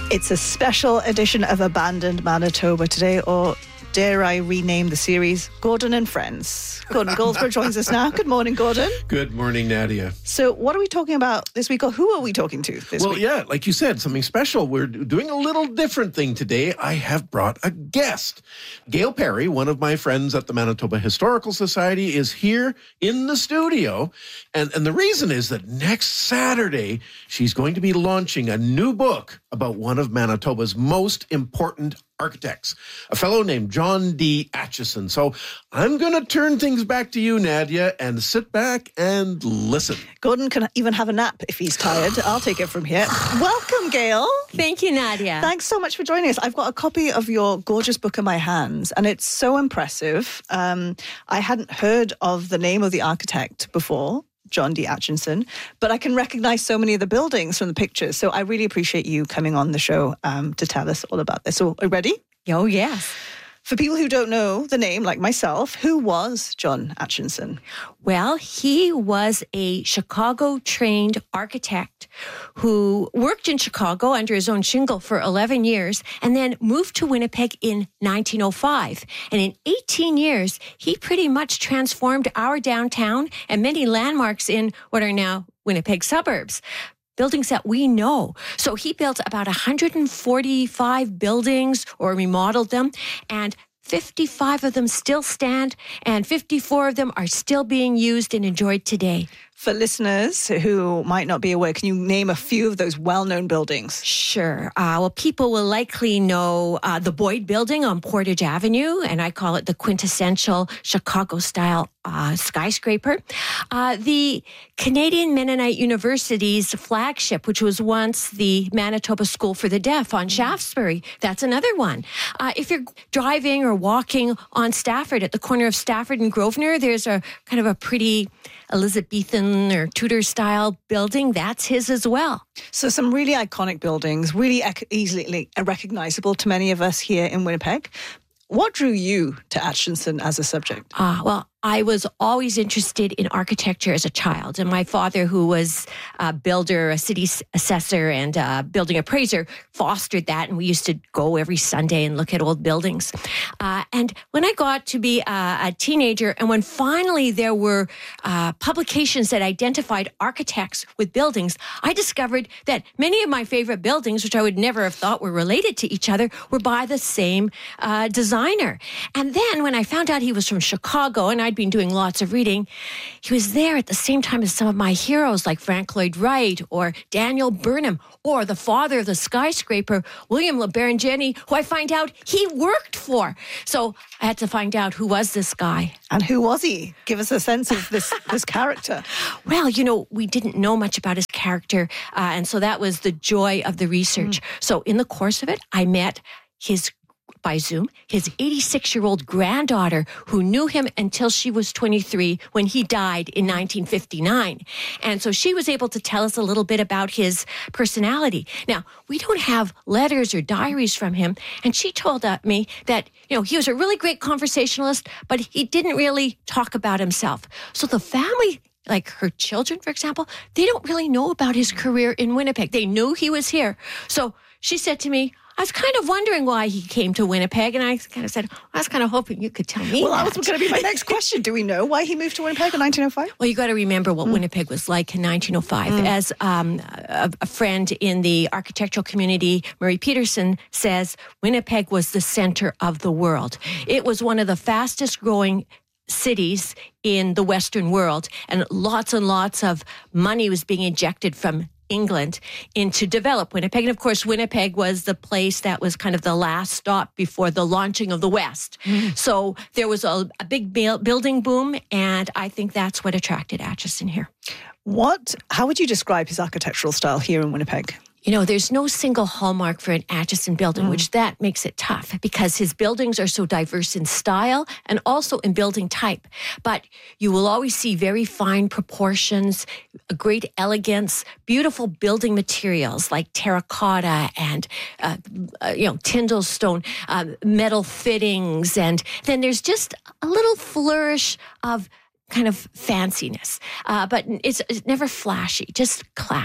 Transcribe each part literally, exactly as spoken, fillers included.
It's a special edition of Abandoned Manitoba today, or dare I rename the series Gordon and Friends. Gordon Goldsborough joins us now. Good morning, Gordon. Good morning, Nadia. So what are we talking about this week, or who are we talking to this well, week? Well, yeah, like you said, something special. We're doing a little different thing today. I have brought a guest. Gail Perry, one of my friends at the Manitoba Historical Society, is here in the studio. And, and the reason is that next Saturday, she's going to be launching a new book about one of Manitoba's most important architects, a fellow named John D. Aitchison. So I'm going to turn things back to you, Nadia, and sit back and listen. Gordon can even have a nap if he's tired. I'll take it from here. Welcome, Gail. Thank you, Nadia. Thanks so much for joining us. I've got a copy of your gorgeous book in my hands, and it's so impressive. Um, I hadn't heard of the name of the architect before, John D. Aitchison, but I can recognize so many of the buildings from the pictures. So I really appreciate you coming on the show um, to tell us all about this. So are you ready? Oh, yes. For people who don't know the name, like myself, who was John Aitchison? Well, he was a Chicago-trained architect who worked in Chicago under his own shingle for eleven years and then moved to Winnipeg in nineteen oh five. And in eighteen years, he pretty much transformed our downtown and many landmarks in what are now Winnipeg suburbs. Buildings that we know. So he built about one hundred forty-five buildings or remodeled them, and fifty-five of them still stand, and fifty-four of them are still being used and enjoyed today. For listeners who might not be aware, can you name a few of those well-known buildings? Sure. Uh, well, people will likely know uh, the Boyd Building on Portage Avenue, and I call it the quintessential Chicago-style uh, skyscraper. Uh, the Canadian Mennonite University's flagship, which was once the Manitoba School for the Deaf on Shaftesbury, that's another one. Uh, if you're driving or walking on Stafford, at the corner of Stafford and Grosvenor, there's a kind of a pretty Elizabethan or Tudor-style building. That's his as well. So some really iconic buildings, really easily recognizable to many of us here in Winnipeg. What drew you to Aitchison as a subject? Ah, uh, well, I was always interested in architecture as a child. And my father, who was a builder, a city assessor, and a building appraiser, fostered that. And we used to go every Sunday and look at old buildings. Uh, and when I got to be a, a teenager, and when finally there were uh, publications that identified architects with buildings, I discovered that many of my favorite buildings, which I would never have thought were related to each other, were by the same uh, designer. And then when I found out he was from Chicago, and I'd been doing lots of reading, he was there at the same time as some of my heroes like Frank Lloyd Wright or Daniel Burnham or the father of the skyscraper, William LaBerengeni, who I find out he worked for. So I had to find out who was this guy. And who was he? Give us a sense of this, this character. Well, you know, we didn't know much about his character, uh, and so that was the joy of the research. Mm. So in the course of it, I met his by Zoom, his eighty-six-year-old granddaughter, who knew him until she was twenty-three when he died in nineteen fifty-nine. And so she was able to tell us a little bit about his personality. Now, we don't have letters or diaries from him, and she told me that, you know, he was a really great conversationalist, but he didn't really talk about himself. So the family, like her children, for example, they don't really know about his career in Winnipeg. They knew he was here. So she said to me, I was kind of wondering why he came to Winnipeg, and I kind of said, I was kind of hoping you could tell me Well, that. that was going to be my next question. Do we know why he moved to Winnipeg in nineteen oh five? Well, you got to remember what mm. Winnipeg was like in nineteen oh five. Mm. As um, a, a friend in the architectural community, Murray Peterson, says, Winnipeg was the center of the world. It was one of the fastest growing cities in the Western world, and lots and lots of money was being injected from England in to develop Winnipeg. And of course, Winnipeg was the place that was kind of the last stop before the launching of the West. Mm. So there was a, a big building boom, and I think that's what attracted Aitchison here. What, how would you describe his architectural style here in Winnipeg? You know, there's no single hallmark for an Aitchison building, mm. which that makes it tough because his buildings are so diverse in style and also in building type. But you will always see very fine proportions, a great elegance, beautiful building materials like terracotta and, uh, uh, you know, Tyndall stone, uh, metal fittings. And then there's just a little flourish of kind of fanciness. Uh, but it's, it's never flashy, just classy.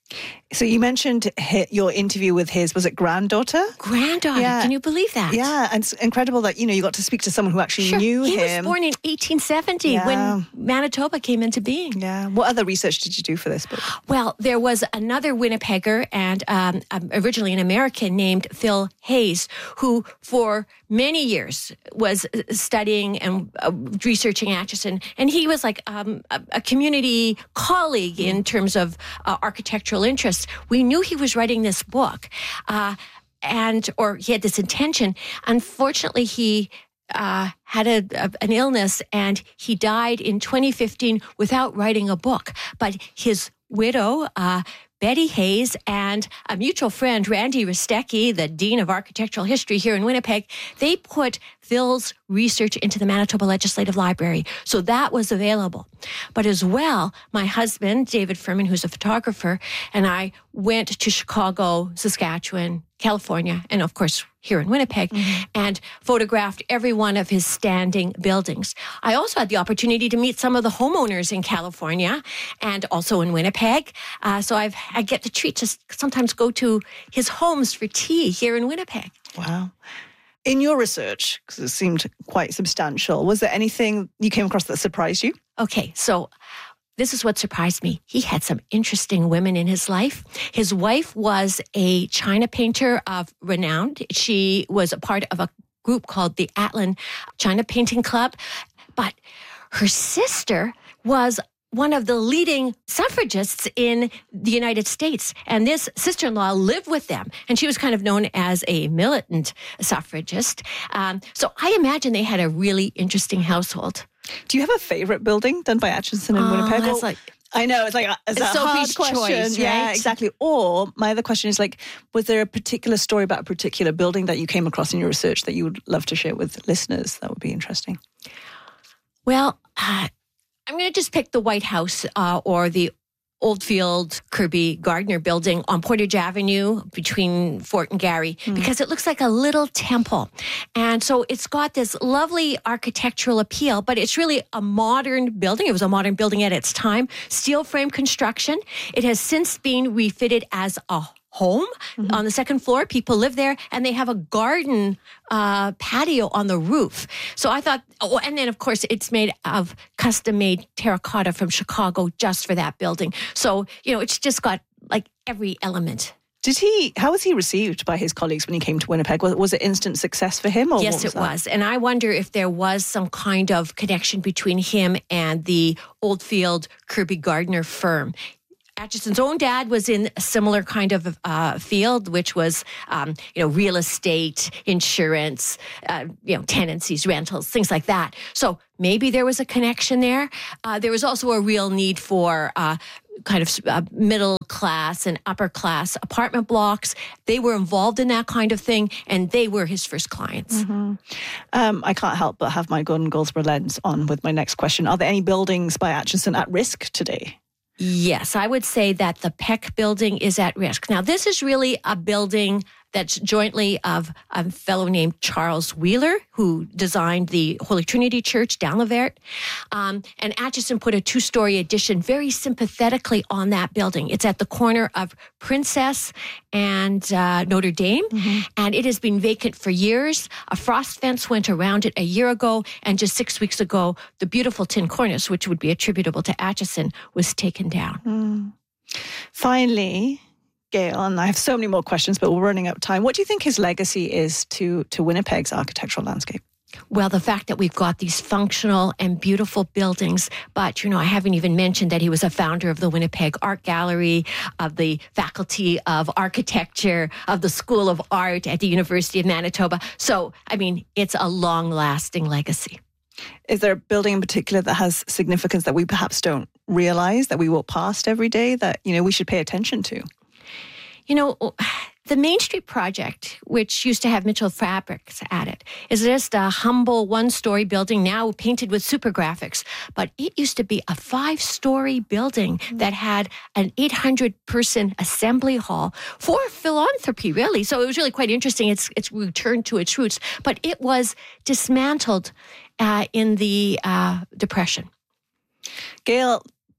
So you mentioned hi- your interview with his, was it granddaughter? Granddaughter, Yeah. can you believe that? Yeah, and it's incredible that, you know, you got to speak to someone who actually Sure. knew he him. was born in eighteen seventy Yeah. when Manitoba came into being. Yeah. What other research did you do for this book? Well, there was another Winnipegger and um, um, originally an American named Phil Hayes, who for many years was studying and uh, researching Acheson. And he was like um, a, a community colleague in terms of uh, architectural interests. We knew he was writing this book uh, and or he had this intention. Unfortunately, he Uh, had a, a, an illness and he died in twenty fifteen without writing a book. But his widow, uh, Betty Hayes, and a mutual friend, Randy Rostecki, the Dean of Architectural History here in Winnipeg, they put Phil's research into the Manitoba Legislative Library. So that was available. But as well, my husband, David Furman, who's a photographer, and I went to Chicago, Saskatchewan, California, and of course, here in Winnipeg, mm-hmm. and photographed every one of his standing buildings. I also had the opportunity to meet some of the homeowners in California and also in Winnipeg. Uh, so I've, I get the treat to sometimes go to his homes for tea here in Winnipeg. Wow. In your research, because it seemed quite substantial, was there anything you came across that surprised you? Okay, so this is what surprised me. He had some interesting women in his life. His wife was a China painter of renown. She was a part of a group called the Atlan China Painting Club. But her sister was one of the leading suffragists in the United States. And this sister-in-law lived with them. And she was kind of known as a militant suffragist. Um, so I imagine they had a really interesting household. Do you have a favorite building done by Acheson in Oh, Winnipeg? that's like, I know, it's like a, it's It's a hard Sophie's question. choice, Yeah, right? exactly. Or my other question is like, was there a particular story about a particular building that you came across in your research that you would love to share with listeners? That would be interesting. well, uh, I'm going to just pick the White House uh, or the Oldfield Kirby Gardner building on Portage Avenue between Fort and Garry mm. because it looks like a little temple. And so it's got this lovely architectural appeal, but it's really a modern building. It was a modern building at its time, steel frame construction. It has since been refitted as a home mm-hmm. on the second floor. People live there and they have a garden uh, patio on the roof. So I thought, oh, and then of course it's made of custom made terracotta from Chicago just for that building. So, you know, it's just got like every element. Did he, how was he received by his colleagues when he came to Winnipeg? Was, was it instant success for him? Or yes, what was it that? was. And I wonder if there was some kind of connection between him and the Oldfield Kirby Gardner firm. Acheson's own dad was in a similar kind of uh, field, which was, um, you know, real estate, insurance, uh, you know, tenancies, rentals, things like that. So maybe there was a connection there. Uh, there was also a real need for uh, kind of uh, middle class and upper class apartment blocks. They were involved in that kind of thing, and they were his first clients. Mm-hmm. Um, I can't help but have my Gordon Goldsborough lens on with my next question. Are there any buildings by Acheson at risk today? Yes, I would say that the Peck building is at risk. Now, this is really a building that's jointly of a fellow named Charles Wheeler, who designed the Holy Trinity Church down Lavert. Um, and Acheson put a two-story addition very sympathetically on that building. It's at the corner of Princess and uh, Notre Dame, mm-hmm. and it has been vacant for years. A frost fence went around it a year ago, and just six weeks ago, the beautiful tin cornice, which would be attributable to Acheson, was taken down. Mm. Finally, Gail, and I have so many more questions, but we're running out of time. What do you think his legacy is to, to Winnipeg's architectural landscape? Well, the fact that we've got these functional and beautiful buildings, but, you know, I haven't even mentioned that he was a founder of the Winnipeg Art Gallery, of the Faculty of Architecture, of the School of Art at the University of Manitoba. So, I mean, it's a long-lasting legacy. Is there a building in particular that has significance that we perhaps don't realize, that we walk past every day, that, you know, we should pay attention to? You know, the Main Street project, which used to have Mitchell Fabrics at it, is just a humble one-story building now painted with super graphics. But it used to be a five-story building that had an eight hundred person assembly hall for philanthropy, really. So it was really quite interesting. It's it's returned to its roots. But it was dismantled uh, in the uh, Depression. Gail,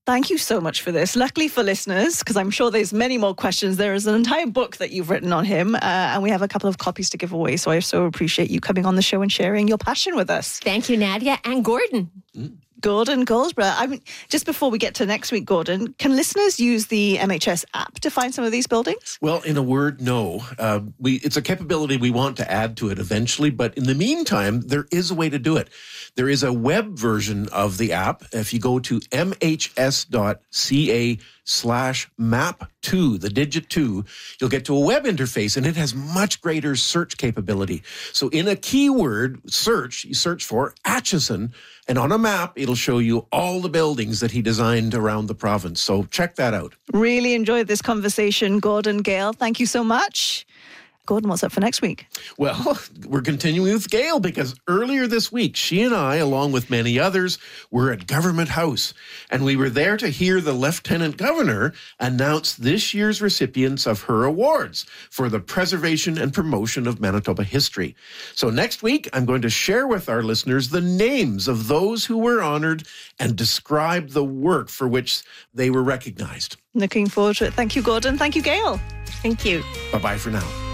Thank you so much for this. Luckily for listeners, because I'm sure there's many more questions, there is an entire book that you've written on him, uh, and we have a couple of copies to give away. So I so appreciate you coming on the show and sharing your passion with us. Thank you, Nadia and Gordon. Mm. Gordon Goldsborough. I mean, just before we get to next week, Gordon, can listeners use the M H S app to find some of these buildings? Well, in a word, no. Uh, we it's a capability we want to add to it eventually, but in the meantime, there is a way to do it. There is a web version of the app. If you go to m h s dot c a slash map two, the digit two, you'll get to a web interface, and it has much greater search capability. So in a keyword search, you search for Aitchison, and on a map, it'll show you all the buildings that he designed around the province. So check that out. Really enjoyed this conversation, Gordon. Gail, thank you so much. Gordon, what's up for next week? Well, we're continuing with Gail because earlier this week, she and I, along with many others, were at Government House, and we were there to hear the Lieutenant Governor announce this year's recipients of her awards for the preservation and promotion of Manitoba history. So next week, I'm going to share with our listeners the names of those who were honored and describe the work for which they were recognized. Looking forward to it. Thank you, Gordon. Thank you, Gail. Thank you. Bye-bye for now.